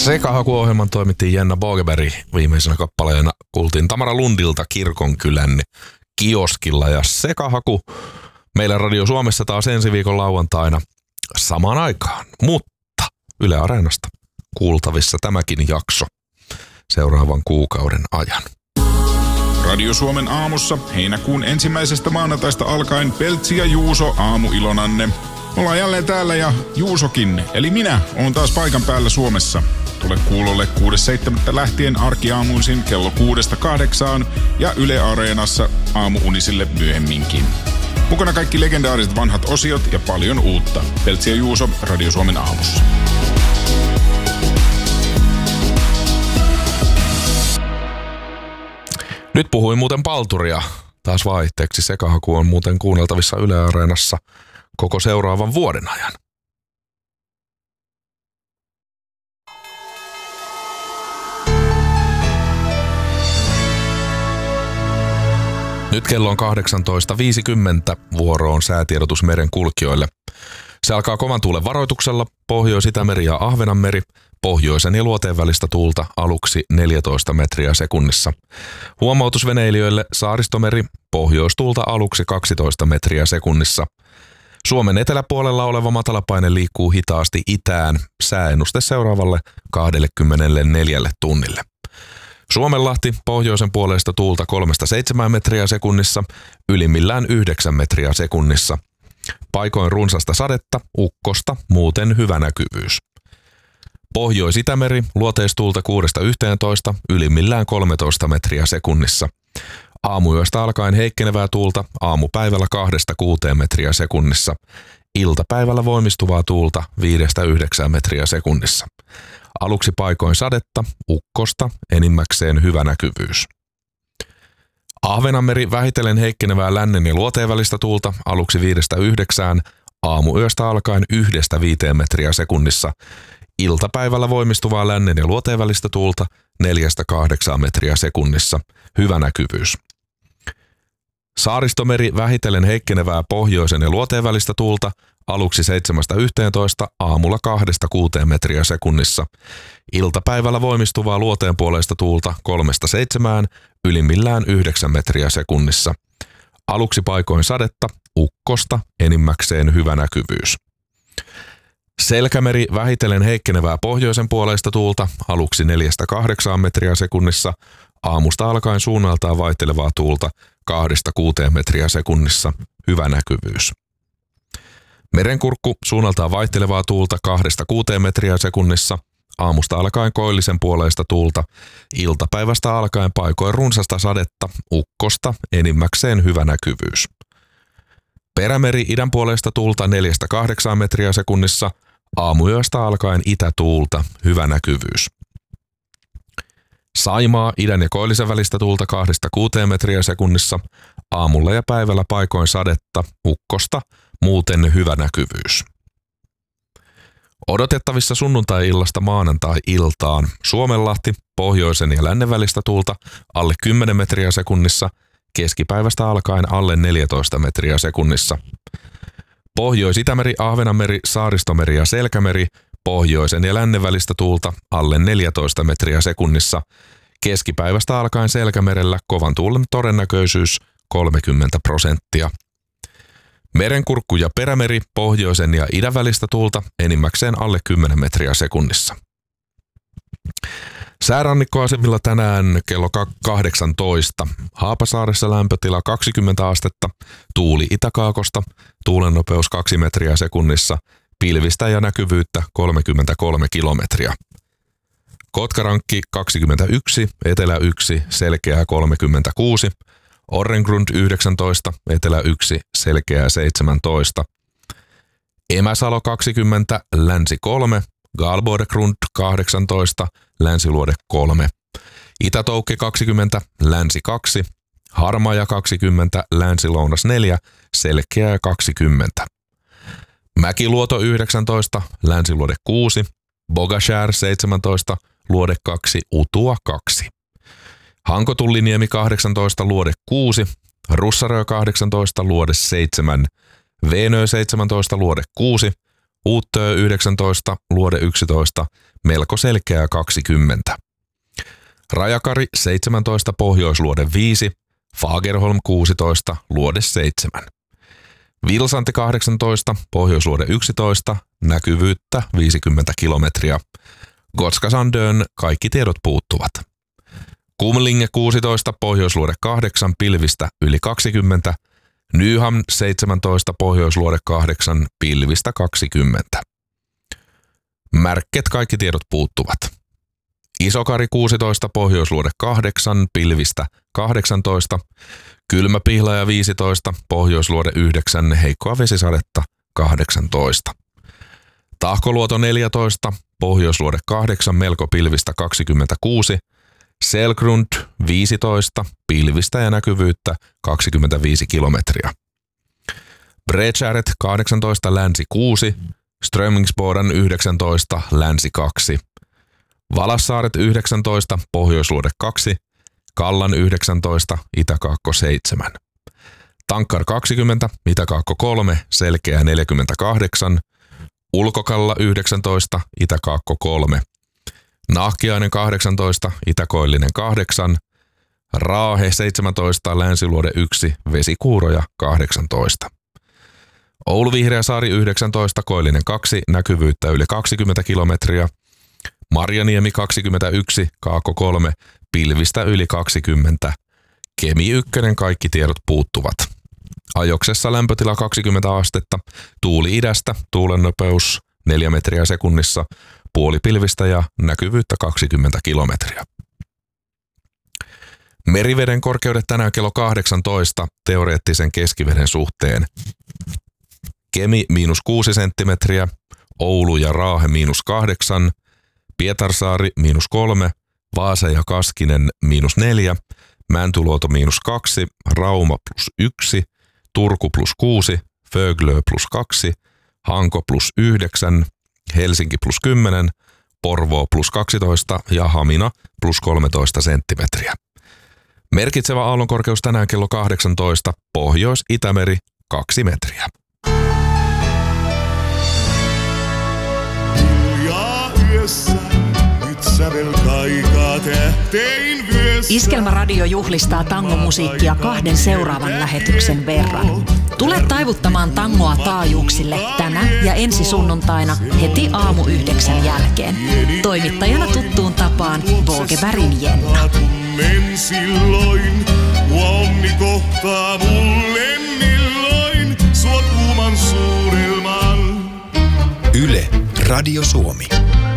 Sekahaku-ohjelman toimittiin Jenna Bogeberg. Viimeisenä kappaleena kuultiin Tamara Lundilta Kirkonkylän kioskilla. Ja Sekahaku meillä Radio Suomessa taas ensi viikon lauantaina samaan aikaan. Mutta Yle Areenasta kuultavissa tämäkin jakso seuraavan kuukauden ajan. Radio Suomen aamussa heinäkuun 1. maanantaista alkaen Peltsi ja Juuso aamuilonanne. Ollaan jälleen täällä ja Juusokin, eli minä, oon taas paikan päällä Suomessa. Tule kuulolle 6.7. lähtien arkiaamuisin kello 6-8 ja Yle Areenassa aamuunisille myöhemminkin. Mukana kaikki legendaariset vanhat osiot ja paljon uutta. Peltsi ja Juuso Radio Suomen aamussa. Nyt puhuin muuten palturia taas vaihteeksi. Sekahaku on muuten kuunneltavissa Yle Areenassa koko seuraavan vuoden ajan. Nyt kello on 18.50, vuoroon säätiedotus meren kulkijoille. Se alkaa kovan tuulen varoituksella, Pohjois-Itämeri ja Ahvenanmeri, pohjoisen ja luoteen välistä tuulta aluksi 14 metriä sekunnissa. Huomautus veneilijöille Saaristomeri, pohjoistuulta aluksi 12 metriä sekunnissa. Suomen eteläpuolella oleva matalapaine liikkuu hitaasti itään, sääennuste seuraavalle 24 tunnille. Suomenlahti, pohjoisen puolesta tuulta 3-7 metriä sekunnissa, ylimmillään 9 metriä sekunnissa. Paikoin runsasta sadetta, ukkosta, muuten hyvä näkyvyys. Pohjois-Itämeri, luoteistuulta 6-11, ylimmillään 13 metriä sekunnissa. Aamuyöstä alkaen heikkenevää tuulta, aamupäivällä 2-6 metriä sekunnissa. Iltapäivällä voimistuvaa tuulta 5-9 metriä sekunnissa. Aluksi paikoin sadetta, ukkosta, enimmäkseen hyvä näkyvyys. Ahvenanmeri vähitellen heikkenevää lännen ja luoteen välistä tuulta, aluksi 5-9, aamuyöstä alkaen 1-5 metriä sekunnissa. Iltapäivällä voimistuvaa lännen ja luoteen välistä tuulta 4-8 metriä sekunnissa, hyvä näkyvyys. Saaristomeri vähitellen heikkenevää pohjoisen ja luoteen välistä tuulta, aluksi 7-11, aamulla 2-6 metriä sekunnissa. Iltapäivällä voimistuvaa luoteen puoleista tuulta 3-7, ylimmillään 9 metriä sekunnissa. Aluksi paikoin sadetta, ukkosta, enimmäkseen hyvä näkyvyys. Selkämeri vähitellen heikkenevää pohjoisen puoleista tuulta, aluksi 4-8 metriä sekunnissa. Aamusta alkaen suunnaltaan vaihtelevaa tuulta 2-6 metriä sekunnissa, hyvä näkyvyys. Merenkurkku suunnaltaan vaihtelevaa tuulta 2-6 metriä sekunnissa, aamusta alkaen koillisen puoleista tuulta, iltapäivästä alkaen paikoin runsasta sadetta, ukkosta, enimmäkseen hyvä näkyvyys. Perämeri idän puoleista tuulta 4-8 metriä sekunnissa, aamuyöstä alkaen itätuulta, hyvä näkyvyys. Saimaa idän ja koillisen välistä tuulta 2-6 metriä sekunnissa, aamulla ja päivällä paikoin sadetta, ukkosta, muuten hyvä näkyvyys. Odotettavissa sunnuntai-illasta maanantai-iltaan Suomenlahti, pohjoisen ja lännen välistä tuulta alle 10 metriä sekunnissa, keskipäivästä alkaen alle 14 metriä sekunnissa. Pohjois-Itämeri, Ahvenanmeri, Saaristomeri ja Selkämeri, pohjoisen ja lännen välistä tuulta alle 14 metriä sekunnissa. Keskipäivästä alkaen Selkämerellä kovan tuulen todennäköisyys 30%. Merenkurkku ja perämeri, pohjoisen ja idän välistä tuulta enimmäkseen alle 10 metriä sekunnissa. Säärannikkoasemilla tänään kello 18. Haapasaaressa lämpötila 20 astetta, tuuli itäkaakosta, tuulen nopeus 2 metriä sekunnissa, pilvistä ja näkyvyyttä 33 kilometriä. Kotkarankki 21, etelä 1, selkeää 36, Orrengrund 19, etelä 1, selkeää 17. Emäsalo 20, länsi 3, Galborgrund 18, länsiluode 3. Itätoukki 20, länsi 2, Harmaja 20, länsi-lounas 4, selkeää 20. Mäkiluoto 19, länsiluode 6, Bogashär 17, luode 2, Utua 2. Hankotulliniemi 18, luode 6, Russarö 18, luode 7, Veenö 17, luode 6, Uuttöö 19, Luode 11, melko selkeää 20. Rajakari 17, Pohjoisluode 5, Fagerholm 16, Luode 7. Vilsanti 18, Pohjoisluode 11, näkyvyyttä 50 kilometriä. Gotska Sandön kaikki tiedot puuttuvat. Kumlinge 16, Pohjoisluode 8, pilvistä yli 20. Nyhamn 17, Pohjoisluode 8, pilvistä 20. Märket kaikki tiedot puuttuvat. Isokari 16, Pohjoisluode 8, pilvistä 18. Kylmäpihlaja 15, Pohjoisluode 9, heikkoa vesisadetta 18. Tahkoluoto 14, Pohjoisluode 8, melko pilvistä 26. Selgrund 15, pilvistä ja näkyvyyttä 25 kilometriä. Brecäret 18, länsi 6, Strömingsboden 19, länsi 2. Valassaaret 19, Pohjoisluode 2, Kallan 19, Itäkaakko 7. Tankkar 20, Itäkaakko 3, selkeä 48. Ulkokalla 19, Itäkaakko 3. Nahkiainen 18, Itäkoillinen 8. Raahe 17, Länsiluode 1, Vesikuuroja 18. Oulu Vihreäsaari 19, Koillinen 2, näkyvyyttä yli 20 kilometriä. Marjaniemi 21, Kaakko 3, pilvistä yli 20. Kemi 1, kaikki tiedot puuttuvat. Ajoksessa lämpötila 20 astetta, tuuli idästä, tuulen nopeus 4 metriä sekunnissa, puolipilvistä ja näkyvyyttä 20 kilometriä. Meriveden korkeudet tänään kello 18 teoreettisen keskiveden suhteen. Kemi -6 senttimetriä, Oulu ja Raahe -8, Pietarsaari -3, Vaasa ja Kaskinen -4, Mäntyluoto -2, Rauma +1, Turku +6, Föglö +2, Hanko +9, Helsinki +10, Porvoo +12 ja Hamina +13 senttimetriä. Merkitsevä aallonkorkeus tänään kello 18, Pohjois-Itämeri 2 metriä. Iskelmäradio juhlistaa tangomusiikkia 2 seuraavan lähetyksen verran. Tule taivuttamaan tangoa taajuuksille tänä ja ensi sunnuntaina heti aamu 9 jälkeen. Toimittajana tuttuun tapaan Vågebergin Jenna. Silloin, onni kohtaa mulle milloin, suot kuuman suurelman. Yle, Radio Suomi.